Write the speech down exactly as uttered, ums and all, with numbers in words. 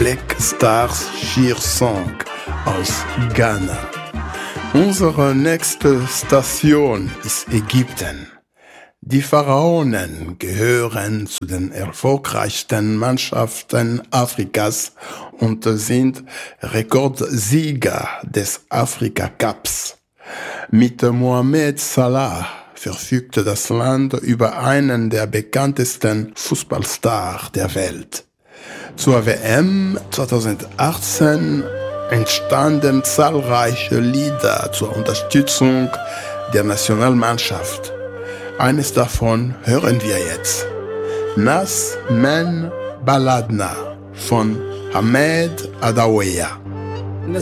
Black Stars Cheer Song aus Ghana. Unsere nächste Station ist Ägypten. Die Pharaonen gehören zu den erfolgreichsten Mannschaften Afrikas und sind Rekordsieger des Afrika Cups. Mit Mohamed Salah verfügte das Land über einen der bekanntesten Fußballstars der Welt. Zur W M zweitausendachtzehn entstanden zahlreiche Lieder zur Unterstützung der Nationalmannschaft. Eines davon hören wir jetzt. Nas Men Baladna von Ahmed Adawiya.